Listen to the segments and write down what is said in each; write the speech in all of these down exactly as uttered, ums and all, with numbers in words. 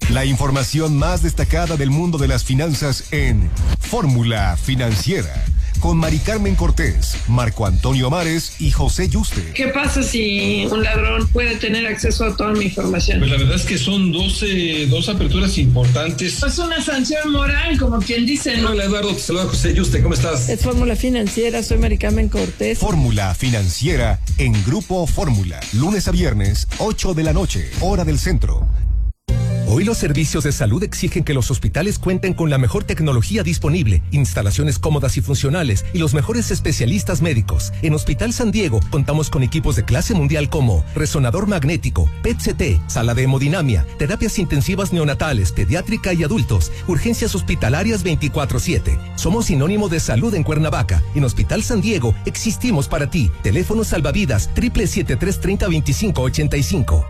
La información más destacada del mundo de las finanzas en Fórmula Financiera, con Mari Carmen Cortés, Marco Antonio Amares y José Yuste. ¿Qué pasa si un ladrón puede tener acceso a toda mi información? Pues la verdad es que son doce, dos aperturas importantes. Es una sanción moral, como quien dice, ¿no? Hola Eduardo, te saluda José Yuste, ¿cómo estás? Es Fórmula Financiera, soy Mari Carmen Cortés. Fórmula Financiera en Grupo Fórmula, lunes a viernes, ocho de la noche, hora del centro. Hoy los servicios de salud exigen que los hospitales cuenten con la mejor tecnología disponible, instalaciones cómodas y funcionales y los mejores especialistas médicos. En Hospital San Diego contamos con equipos de clase mundial como resonador magnético, P E T C T, sala de hemodinamia, terapias intensivas neonatales, pediátrica y adultos, urgencias hospitalarias veinticuatro siete. Somos sinónimo de salud en Cuernavaca. En Hospital San Diego existimos para ti. Teléfono salvavidas triple siete tres treinta veinticinco ochenta y cinco.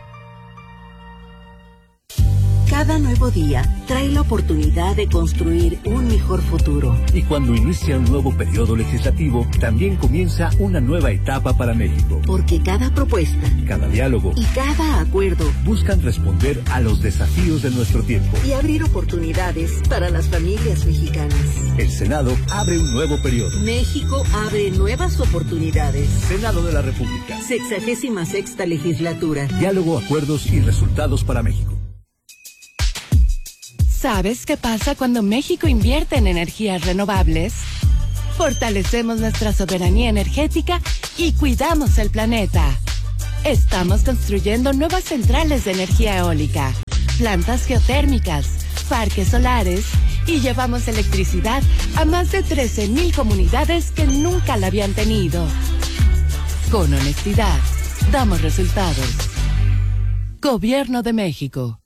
Cada nuevo día trae la oportunidad de construir un mejor futuro. Y cuando inicia un nuevo periodo legislativo, también comienza una nueva etapa para México. Porque cada propuesta, cada diálogo y cada acuerdo buscan responder a los desafíos de nuestro tiempo y abrir oportunidades para las familias mexicanas. El Senado abre un nuevo periodo. México abre nuevas oportunidades. Senado de la República. Sexagésima sexta legislatura. Diálogo, acuerdos y resultados para México. ¿Sabes qué pasa cuando México invierte en energías renovables? Fortalecemos nuestra soberanía energética y cuidamos el planeta. Estamos construyendo nuevas centrales de energía eólica, plantas geotérmicas, parques solares y llevamos electricidad a más de trece mil comunidades que nunca la habían tenido. Con honestidad, damos resultados. Gobierno de México.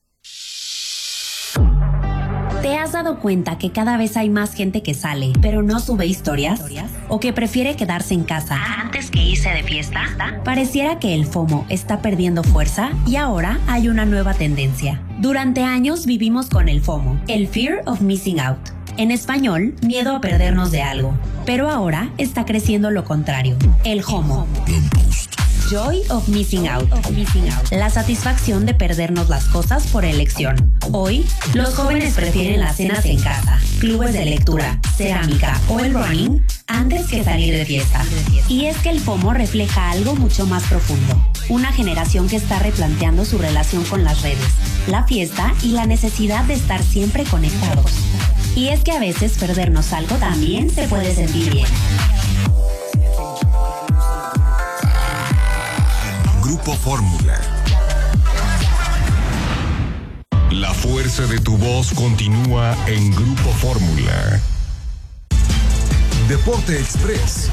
¿Te has dado cuenta que cada vez hay más gente que sale, pero no sube historias? ¿O que prefiere quedarse en casa antes que irse de fiesta? Pareciera que el FOMO está perdiendo fuerza y ahora hay una nueva tendencia. Durante años vivimos con el FOMO, el Fear of Missing Out. En español, miedo a perdernos de algo. Pero ahora está creciendo lo contrario, el JOMO. Joy of Missing Out. La satisfacción de perdernos las cosas por elección. Hoy, los jóvenes prefieren las cenas en casa, clubes de lectura, cerámica o el running antes que salir de fiesta. Y es que el FOMO refleja algo mucho más profundo. Una generación que está replanteando su relación con las redes, la fiesta y la necesidad de estar siempre conectados. Y es que a veces perdernos algo también se puede sentir bien. Grupo Fórmula. La fuerza de tu voz continúa en Grupo Fórmula. Deporte Express.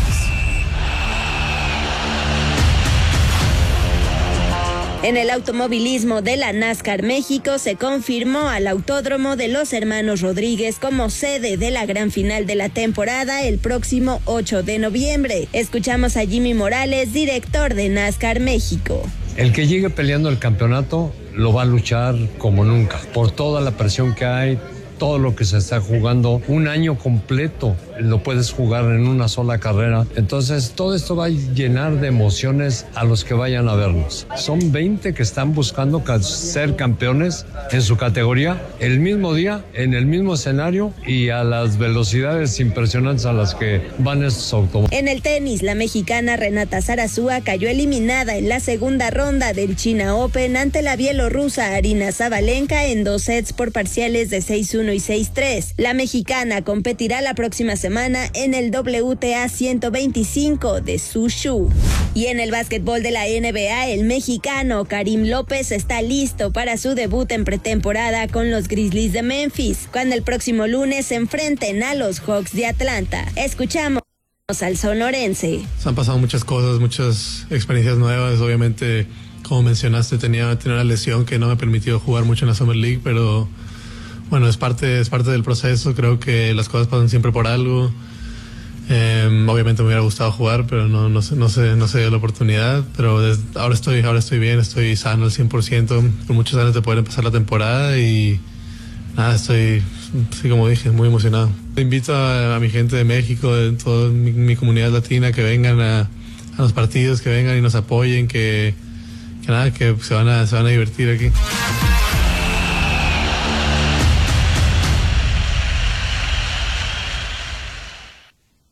En el automovilismo de la NASCAR México se confirmó al Autódromo de los Hermanos Rodríguez como sede de la gran final de la temporada el próximo ocho de noviembre. Escuchamos a Jimmy Morales, director de NASCAR México. El que llegue peleando el campeonato lo va a luchar como nunca, por toda la presión que hay, todo lo que se está jugando, un año completo lo puedes jugar en una sola carrera. Entonces todo esto va a llenar de emociones a los que vayan a vernos. Son veinte que están buscando ser campeones en su categoría el mismo día, en el mismo escenario y a las velocidades impresionantes a las que van estos automóviles. En el tenis, la mexicana Renata Zarazúa cayó eliminada en la segunda ronda del China Open ante la bielorrusa Arina Sabalenka en dos sets por parciales de seis uno y seis tres. La mexicana competirá la próxima semana en el W T A ciento veinticinco de Suzhou. Y en el básquetbol de la N B A, el mexicano Karim López está listo para su debut en pretemporada con los Grizzlies de Memphis, cuando el próximo lunes se enfrenten a los Hawks de Atlanta. Escuchamos al sonorense. Se han pasado muchas cosas, muchas experiencias nuevas. Obviamente, como mencionaste, tenía, tenía una lesión que no me permitió jugar mucho en la Summer League, pero bueno, es parte, es parte del proceso. Creo que las cosas pasan siempre por algo. Eh, obviamente me hubiera gustado jugar, pero no, no, no, sé, no se dio la oportunidad. Pero desde, ahora, estoy, ahora estoy bien, estoy sano al cien por ciento, con muchas ganas de poder empezar la temporada y nada, estoy, sí, como dije, muy emocionado. Invito a, a mi gente de México, de toda mi, mi comunidad latina, que vengan a, a los partidos, que vengan y nos apoyen, que, que nada, que se van a, se van a divertir aquí.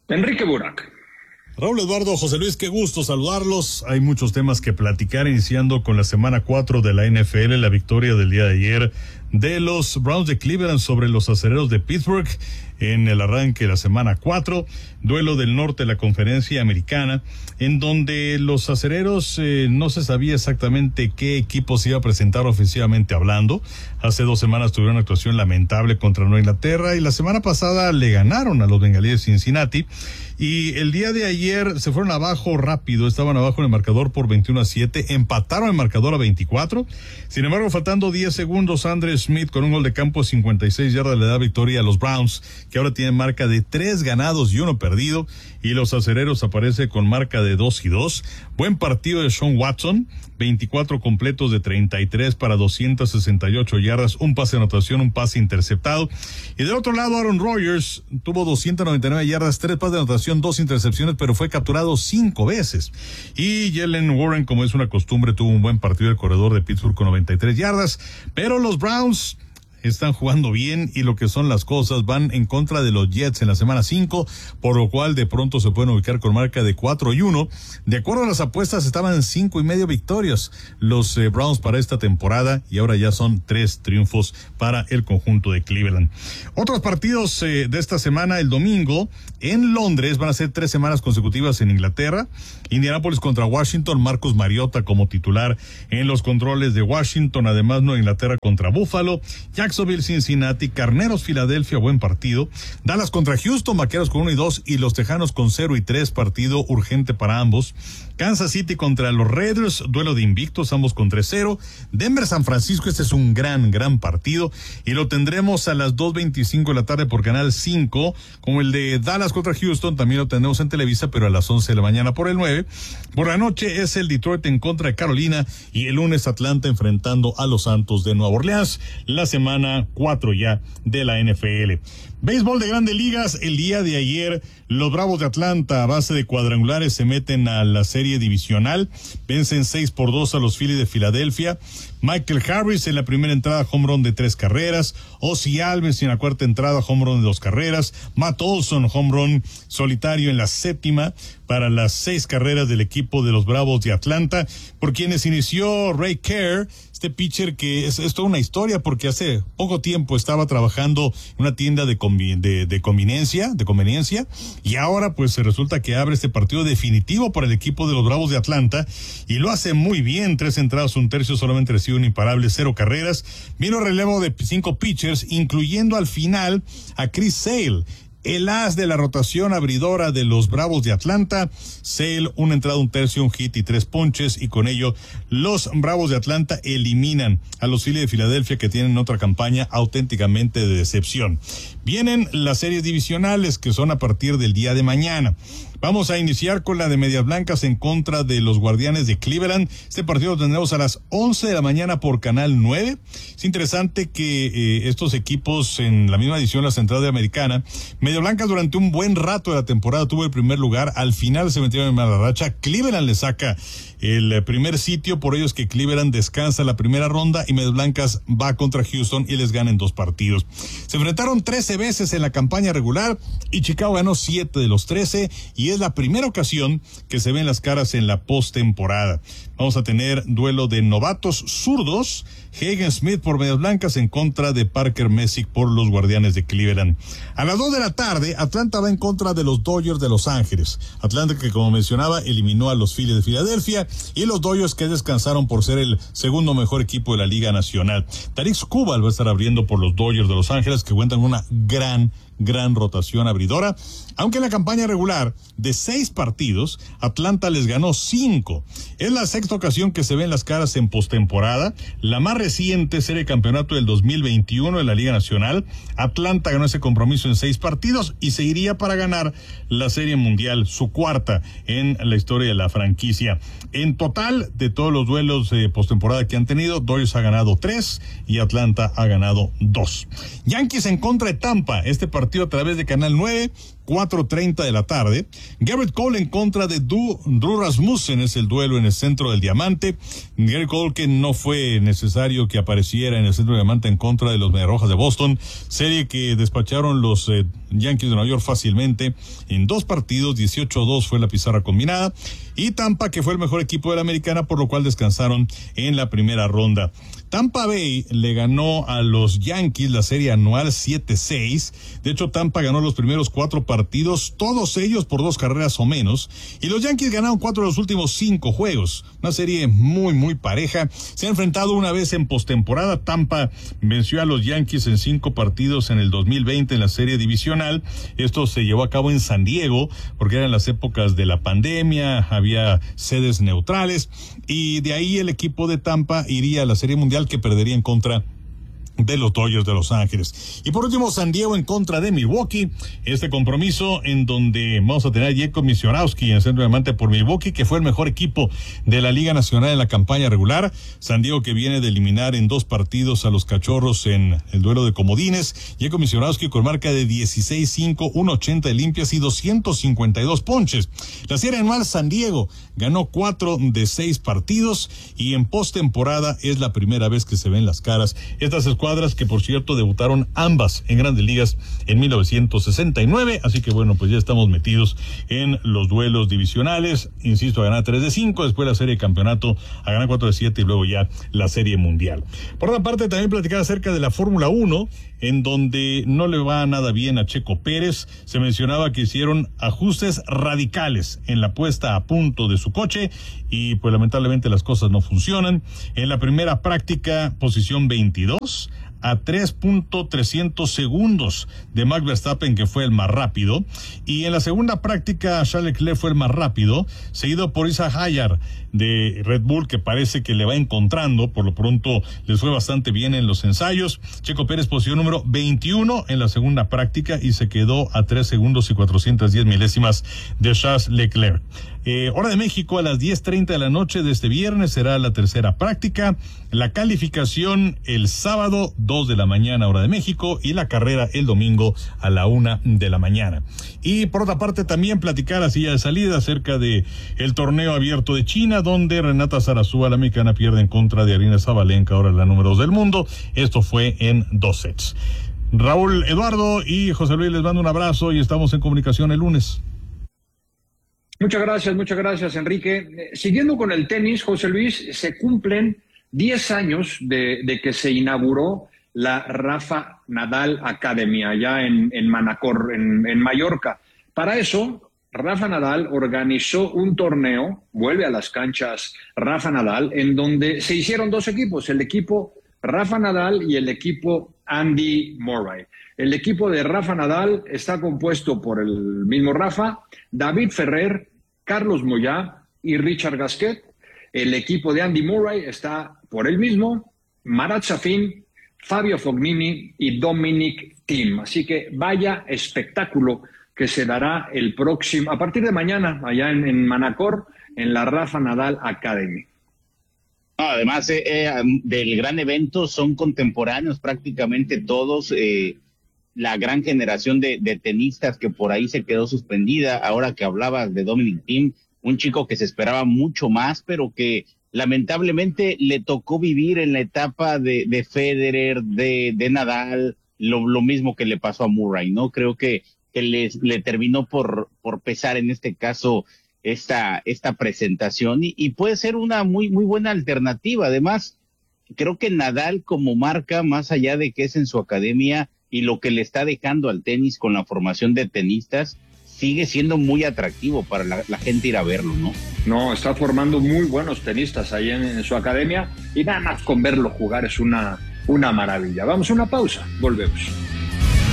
Enrique Burak. Raúl Eduardo, José Luis, qué gusto saludarlos. Hay muchos temas que platicar, iniciando con la semana cuatro de la N F L, la victoria del día de ayer de los Browns de Cleveland sobre los Acereros de Pittsburgh en el arranque de la semana cuatro, duelo del norte de la conferencia americana, en donde los Acereros eh, no se sabía exactamente qué equipo se iba a presentar ofensivamente hablando. Hace dos semanas tuvieron una actuación lamentable contra Nueva Inglaterra y la semana pasada le ganaron a los Bengalíes de Cincinnati. Y el día de ayer se fueron abajo rápido, estaban abajo en el marcador por veintiuno a siete, empataron el marcador a veinticuatro. Sin embargo, faltando diez segundos, Andre Smith con un gol de campo de cincuenta y seis yardas le da victoria a los Browns, que ahora tienen marca de tres ganados y uno perdido, y los Acereros aparece con marca de dos y dos. Buen partido de Sean Watson, veinticuatro completos de treinta y tres para doscientas sesenta y ocho yardas, un pase de anotación, un pase interceptado. Y del otro lado, Aaron Rodgers tuvo doscientas noventa y nueve yardas, tres pases de anotación, dos intercepciones, pero fue capturado cinco veces. Y Jalen Warren, como es una costumbre, tuvo un buen partido el corredor de Pittsburgh con noventa y tres yardas, pero los Browns están jugando bien y lo que son las cosas, van en contra de los Jets en la semana cinco, por lo cual de pronto se pueden ubicar con marca de cuatro y uno. De acuerdo a las apuestas, estaban cinco y medio victorias los eh, Browns para esta temporada y ahora ya son tres triunfos para el conjunto de Cleveland. Otros partidos eh, de esta semana, el domingo en Londres, van a ser tres semanas consecutivas en Inglaterra. Indianapolis contra Washington, Marcus Mariota como titular en los controles de Washington, además Nueva Inglaterra contra Buffalo, Jacksonville, Cincinnati, Carneros, Filadelfia, buen partido. Dallas contra Houston, Vaqueros con uno y dos y los Tejanos con cero y tres, partido urgente para ambos. Kansas City contra los Raiders, duelo de invictos, ambos con tres cero. Denver, San Francisco, este es un gran, gran partido y lo tendremos a las dos veinticinco de la tarde por Canal cinco, como el de Dallas contra Houston, también lo tendremos en Televisa, pero a las once de la mañana por el nueve. Por la noche es el Detroit en contra de Carolina y el lunes Atlanta enfrentando a los Santos de Nueva Orleans, la semana cuatro ya de la N F L. Béisbol de Grandes Ligas, el día de ayer los Bravos de Atlanta a base de cuadrangulares se meten a la serie divisional, vencen seis por dos a los Phillies de Filadelfia. Michael Harris en la primera entrada, home run de tres carreras. Ozzie Alves en la cuarta entrada, home run de dos carreras. Matt Olson, home run solitario en la séptima para las seis carreras del equipo de los Bravos de Atlanta, por quienes inició Ray Kerr, este pitcher que es, es toda una historia porque hace poco tiempo estaba trabajando en una tienda de, convi, de, de conveniencia, de conveniencia, y ahora pues se resulta que abre este partido definitivo para el equipo de los Bravos de Atlanta y lo hace muy bien, tres entradas, un tercio, solamente recibe un imparable, cero carreras. Vino relevo de cinco pitchers, incluyendo al final a Chris Sale, el as de la rotación abridora de los Bravos de Atlanta. Sale, una entrada, un tercio, un hit y tres ponches, y con ello los Bravos de Atlanta eliminan a los Phillies de Filadelfia, que tienen otra campaña auténticamente de decepción. Vienen las series divisionales, que son a partir del día de mañana. Vamos a iniciar con la de Medias Blancas en contra de los Guardianes de Cleveland. Este partido lo tendremos a las once de la mañana por Canal nueve. Es interesante que eh, estos equipos en la misma edición, la Central de Americana, Medias Blancas durante un buen rato de la temporada tuvo el primer lugar, al final se metieron en mala racha. Cleveland le saca el primer sitio, por ello es que Cleveland descansa la primera ronda y Medias Blancas va contra Houston y les gana en dos partidos. Se enfrentaron trece veces en la campaña regular y Chicago ganó siete de los trece y es la primera ocasión que se ven las caras en la postemporada. Vamos a tener duelo de novatos zurdos, Hagen Smith por Medias Blancas en contra de Parker Messick por los Guardianes de Cleveland. A las dos de la tarde, Atlanta va en contra de los Dodgers de Los Ángeles. Atlanta, que como mencionaba, eliminó a los Phillies de Filadelfia, y los Dodgers, que descansaron por ser el segundo mejor equipo de la Liga Nacional. Tarik Skubal va a estar abriendo por los Dodgers de Los Ángeles, que cuentan con una gran gran rotación abridora, aunque en la campaña regular de seis partidos, Atlanta les ganó cinco. Es la sexta ocasión que se ven las caras en postemporada. La más reciente serie de campeonato del dos mil veintiuno de la Liga Nacional. Atlanta ganó ese compromiso en seis partidos y se iría para ganar la Serie Mundial, su cuarta en la historia de la franquicia. En total, de todos los duelos de postemporada que han tenido, Dodgers ha ganado tres y Atlanta ha ganado dos. Yankees en contra de Tampa, este partido a través de Canal nueve, cuatro treinta de la tarde. Gerrit Cole en contra de Du, Drew Rasmussen es el duelo en el centro del diamante. Gerrit Cole, que no fue necesario que apareciera en el centro del diamante en contra de los Mediarrojas de Boston, serie que despacharon los eh, Yankees de Nueva York fácilmente en dos partidos, dieciocho a dos fue la pizarra combinada, y Tampa, que fue el mejor equipo de la americana, por lo cual descansaron en la primera ronda. Tampa Bay le ganó a los Yankees la serie anual siete seis. De hecho, Tampa ganó los primeros cuatro partidos, todos ellos por dos carreras o menos, y los Yankees ganaron cuatro de los últimos cinco juegos. Una serie muy, muy pareja. Se ha enfrentado una vez en postemporada. Tampa venció a los Yankees en cinco partidos en el dos mil veinte en la serie divisional. Esto se llevó a cabo en San Diego, porque eran las épocas de la pandemia, había sedes neutrales, y de ahí el equipo de Tampa iría a la Serie Mundial, que perdería en contra de los Dodgers de Los Ángeles. Y por último, San Diego en contra de Milwaukee. Este compromiso en donde vamos a tener a Jacob Misiorowski en el centro de diamante por Milwaukee, que fue el mejor equipo de la Liga Nacional en la campaña regular. San Diego, que viene de eliminar en dos partidos a los Cachorros en el duelo de comodines. Jacob Misiorowski con marca de dieciséis cinco, ciento ochenta de limpias y doscientos cincuenta y dos ponches. La serie anual, San Diego ganó cuatro de seis partidos, y en postemporada es la primera vez que se ven las caras estas escuadras, que por cierto debutaron ambas en Grandes Ligas en mil novecientos sesenta y nueve, así que bueno, pues ya estamos metidos en los duelos divisionales. Insisto, a ganar tres de cinco, después la serie de campeonato a ganar cuatro de siete, y luego ya la serie mundial. Por otra parte, también platicar acerca de la Fórmula uno, en donde no le va nada bien a Checo Pérez. Se mencionaba que hicieron ajustes radicales en la puesta a punto de su coche, y pues lamentablemente las cosas no funcionan. En la primera práctica, posición veintidós, a tres punto trescientos segundos de Max Verstappen, que fue el más rápido, y en la segunda práctica Charles Leclerc fue el más rápido, seguido por Isaac Hayar de Red Bull, que parece que le va encontrando. Por lo pronto les fue bastante bien en los ensayos. Checo Pérez, posición número veintiuno en la segunda práctica, y se quedó a tres segundos y cuatrocientas diez milésimas de Charles Leclerc. Eh, hora de México, a las diez treinta de la noche de este viernes será la tercera práctica. La calificación el sábado, dos de la mañana, hora de México, y la carrera el domingo a la una de la mañana. Y por otra parte, también platicar así ya de salida acerca de el torneo abierto de China, donde Renata Zarazúa, la mexicana, pierde en contra de Aryna Sabalenka, ahora la número dos del mundo. Esto fue en dos sets. Raúl, Eduardo y José Luis, les mando un abrazo y estamos en comunicación el lunes. Muchas gracias, muchas gracias, Enrique. Eh, siguiendo con el tenis, José Luis, se cumplen diez años de, de que se inauguró la Rafa Nadal Academy allá en, en Manacor, en, en Mallorca. Para eso, Rafa Nadal organizó un torneo, vuelve a las canchas Rafa Nadal, en donde se hicieron dos equipos, el equipo Rafa Nadal y el equipo Andy Murray. El equipo de Rafa Nadal está compuesto por el mismo Rafa, David Ferrer, Carlos Moyá y Richard Gasquet. El equipo de Andy Murray está por él mismo, Marat Safin, Fabio Fognini y Dominic Thiem. Así que vaya espectáculo que se dará el próximo, a partir de mañana, allá en, en Manacor, en la Rafa Nadal Academy. No, además eh, eh, del gran evento son contemporáneos prácticamente todos, eh, la gran generación de, de tenistas que por ahí se quedó suspendida. Ahora que hablabas de Dominic Thiem, un chico que se esperaba mucho más, pero que lamentablemente le tocó vivir en la etapa de, de Federer, de, de Nadal, lo, lo mismo que le pasó a Murray, ¿no? Creo que, que les, le terminó por, por pesar en este caso esta, esta presentación, y, y puede ser una muy, muy buena alternativa. Además, creo que Nadal como marca, más allá de que es en su academia y lo que le está dejando al tenis con la formación de tenistas, sigue siendo muy atractivo para la, la gente ir a verlo, ¿no? No, está formando muy buenos tenistas ahí en, en su academia, y nada más con verlo jugar es una, una maravilla. Vamos a una pausa, volvemos.